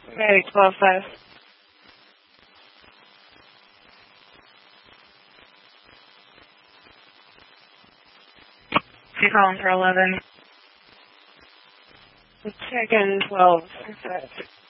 Maybe 12-5. You're calling for 11. Check in 12.